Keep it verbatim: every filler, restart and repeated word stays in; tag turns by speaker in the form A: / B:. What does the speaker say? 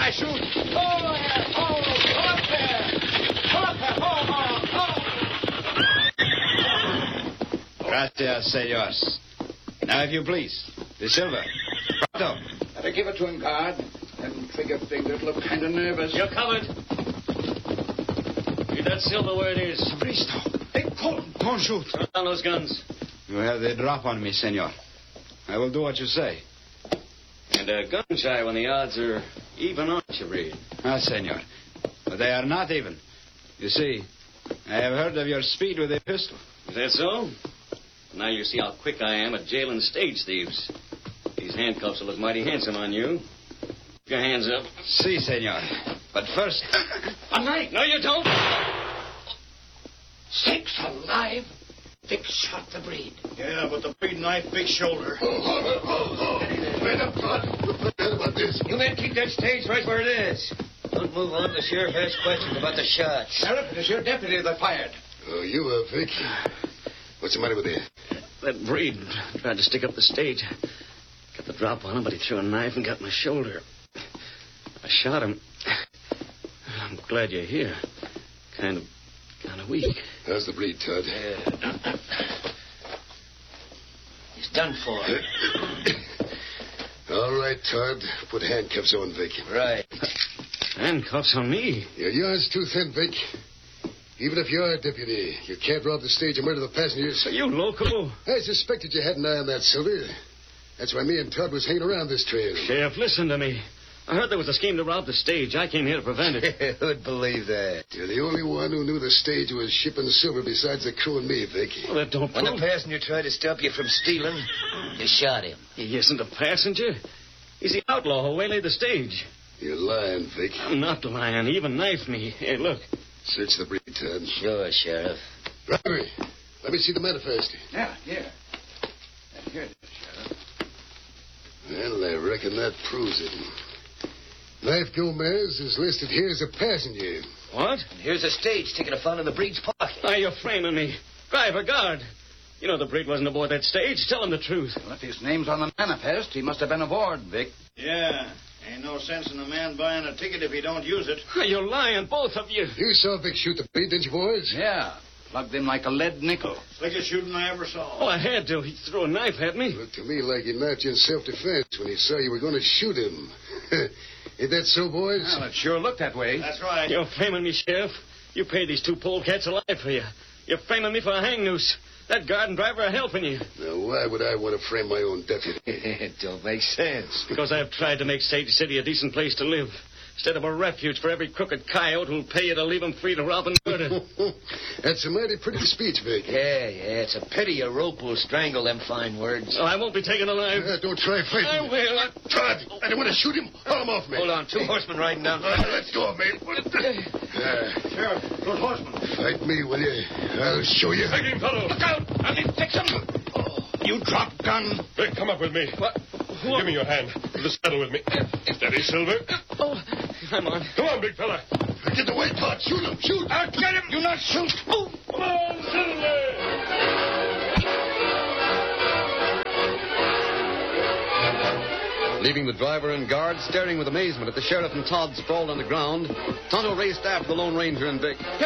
A: I shoot. Oh, yeah. Oh, pull up there. Pull up there. Oh, oh, oh.
B: Gracias, senors. Now, if you please, the silver. Pronto.
C: Better give it to him, guard. Them trigger fingers look kind of nervous.
D: You're covered. Leave that silver where it is.
B: Cristo.
C: Hey, Colton.
B: Don't shoot.
D: Turn down those guns.
B: You have the drop on me, senor. I will do what you say.
D: And uh, gun shy when the odds are even, aren't you, Reed?
B: Ah, senor. But they are not even. You see, I have heard of your speed with a pistol.
D: Is that so? Now you see how quick I am at jailing stage thieves. These handcuffs will look mighty handsome on you. Put your hands up.
B: Si, senor. But first...
D: A knife! No, you don't!
C: Sakes alive. Vic shot the breed.
A: Yeah, but the big knife, big shoulder.
E: Oh, oh, oh, oh. Wait up, Todd. Forget about this.
F: You men keep that stage right where it is. Don't move on. The sheriff has questions about the shots.
C: Sheriff, it is your deputy that fired.
E: Oh, you are, Vic. What's the matter with you?
D: That breed tried to stick up the stage. Got the drop on him, but he threw a knife and got my shoulder. I shot him. I'm glad you're here. Kind of, kind of weak.
E: How's the bleed, Todd?
F: Yeah. He's done for.
E: All right, Todd. Put handcuffs on Vic.
F: Right.
D: Handcuffs on me?
E: Your yard's too thin, Vic. Even if you are a deputy, you can't rob the stage and murder the passengers.
D: Are you local?
E: I suspected you had an eye on that, Silver. That's why me and Todd was hanging around this trail.
D: Sheriff, listen to me. I heard there was a scheme to rob the stage. I came here to prevent it.
F: Who'd believe that?
E: You're the only one who knew the stage was shipping silver besides the crew and me, Vic.
D: Well, that don't
F: When
D: prove...
F: the passenger tried to stop you from stealing, you shot him.
D: He isn't a passenger. He's the outlaw who waylaid the stage.
E: You're lying, Vic.
D: I'm not lying. He even knifed me. Hey, look.
E: Search the breed, Todd.
F: Sure, Sheriff.
E: Driver, let me see the manifest.
C: Yeah, here. Here it is, Sheriff.
E: Well, I reckon that proves it. Knife Gomez is listed here as a passenger.
D: What?
F: And here's a stage ticket I found in the breed's pocket.
D: Why, you're framing me. Driver, guard. You know the breed wasn't aboard that stage. Tell him the truth.
C: Well, if his name's on the manifest, he must have been aboard, Vic.
A: Yeah. Ain't no sense in a man buying a ticket if he don't use it.
D: You're lying, both of you.
E: You saw Vic shoot the breed, didn't you, boys?
C: Yeah. Plugged him like a lead nickel.
A: Slickest shooting I ever saw.
D: Oh, I had to. He threw a knife at me.
E: Looked to me like he knifed you in self-defense when he saw you were going to shoot him. Ain't that so, boys?
C: Well, it sure looked that way.
A: That's right.
D: You're framing me, Sheriff. You paid these two polecats alive for you. You're framing me for a hang noose. That guard and driver are helping you.
E: Now, why would I want to frame my own deputy?
F: It don't make sense.
D: Because I've tried to make Sage City a decent place to live. Instead of a refuge for every crooked coyote who'll pay you to leave him free to rob and murder.
E: That's a mighty pretty speech, Vic.
F: Yeah, yeah, it's a pity a rope will strangle them fine words.
D: Oh, I won't be taken alive.
E: Uh, don't try fighting.
D: I will. I...
E: Todd, I don't want to shoot him. Haul him off me.
F: Hold on, two horsemen riding down.
E: Uh, let's go, mate. Uh,
A: Sheriff, those horsemen.
E: fight me, will you? I'll show you.
A: Fighting fellow. Look out. I'll fix him. You drop gun.
G: Hey, come up with me.
D: What?
G: Give me your hand. To the saddle with me. Steady, Silver.
D: Oh, I'm on.
G: Come on, big fella.
E: Get away, Todd. Shoot him. Shoot.
A: I'll get him. You not shoot. Oh.
G: Come on, Silver.
H: Leaving the driver and guard staring with amazement at the sheriff and Todd sprawled on the ground, Tonto raced after the Lone Ranger and Vic.